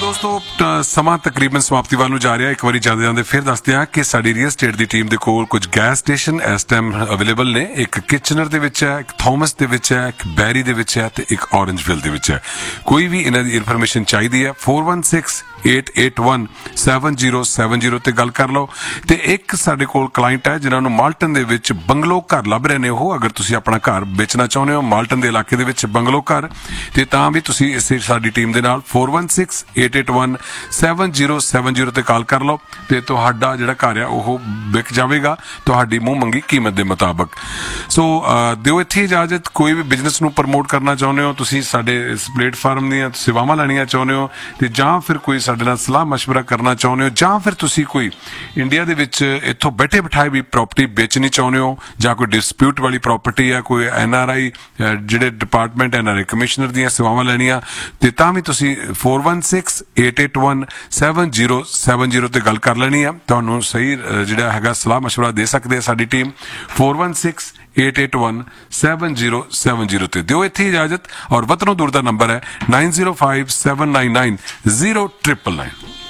दोस्तों समा तकरीबन समाप्ति वाल जा रहा। एक बार जाते जाते फिर दसते हैं कि साडी रियल स्टेट की टीम के कोल कुछ गैस स्टेशन इस टाइम अवेलेबल ने। एक किचनर दे विच है, एक थॉमस दे विच है, एक बैरी दे विच है, एक ऑरेंजविल दे विच है। कोई भी इन्हां दी इन्फॉर्मेशन चाहिए है 4168817070 ते गल कर लो। ते एक साडे कोल क्लाइंट है जिन्हां नूं माल्टन दे विच बंगलो घर लभ रहे ने। हो अगर तुसीं अपना घर बेचना चाहुंदे हो माल्टन दे इलाके दे विच बंगलो घर ते तां भी तुसीं इस साडी टीम दे नाल 4168817070 ते कॉल कर लो ते तुहाडा जिहड़ा घर है ओह विक जावेगा तुहाडी मूंह मंगी कीमत दे मुताबिक। सो दिओ इत्थे इजाजत। कोई भी बिजनेस नूं प्रमोट करना चाहुंदे हो तुसीं साडे इस प्लेटफार्म दीआं सेवावां लैणीआं चाहुंदे हो ते जां फिर कोई साडे नाल सलाह मशवरा करना चाहुंदे हो जां फिर तुसीं कोई इंडिया दे विच इत्थों बैठे बिठाए भी प्रॉपर्टी बेचनी चाहुंदे हो जां कोई डिस्प्यूट वाली प्रॉपर्टी है कोई NRI जिहड़े डिपार्टमेंट NRI कमिश्नर दीआं सेवावां लैणीआं ते तां भी तुसीं 4168817070 ते गल कर लेनी है। तुहानूं सही जिहड़ा हैगा सलाह मशवरा दे सकदे साडी टीम 4168817070 ते दिओ इत्थे इजाजत। और वतनों दूर दा नंबर है 9057990999।